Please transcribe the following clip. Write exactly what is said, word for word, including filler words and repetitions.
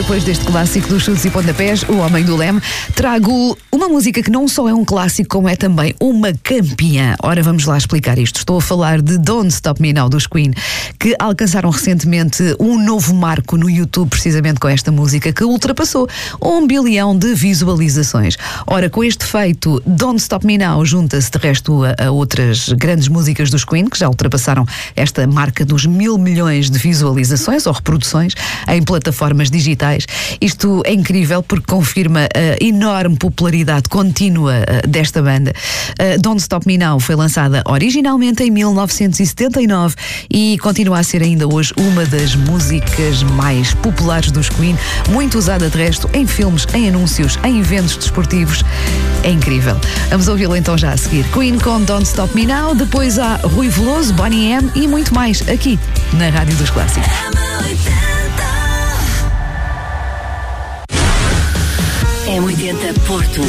depois deste clássico dos chutes e pontapés, O Homem do Leme, trago uma música que não só é um clássico, como é também uma campeã. Ora, vamos lá explicar isto. Estou a falar de Don't Stop Me Now, dos Queen, que alcançaram recentemente um novo marco no YouTube, precisamente com esta música, que ultrapassou um bilhão de visualizações. Ora, com este feito, Don't Stop Me Now junta-se de resto a, a outras grandes músicas dos Queen, que já ultrapassaram esta marca dos mil milhões de visualizações ou reproduções em plataformas digitais. Isto é incrível porque confirma a enorme popularidade contínua desta banda. Uh, Don't Stop Me Now foi lançada originalmente em mil novecentos e setenta e nove e continua a ser ainda hoje uma das músicas mais populares dos Queen, muito usada de resto em filmes, em anúncios, em eventos desportivos. É incrível. Vamos ouvi-la então já a seguir. Queen com Don't Stop Me Now, depois há Rui Veloso, Bonnie M e muito mais aqui na Rádio dos Clássicos. M oitenta Porto.